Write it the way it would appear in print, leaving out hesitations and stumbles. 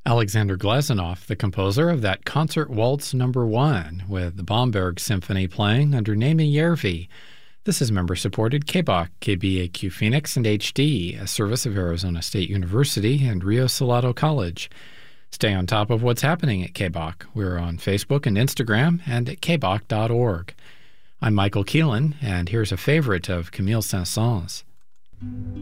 Alexander Glazunov, the composer of that Concert Waltz No. 1 with the Bomberg Symphony playing under Naomi Järvi. This is member-supported KBOK, KBAQ Phoenix, and HD, a service of Arizona State University and Rio Salado College. Stay on top of what's happening at KBOK. We're on Facebook and Instagram and at kbok.org. I'm Michael Keelan, and here's a favorite of Camille Saint-Saëns.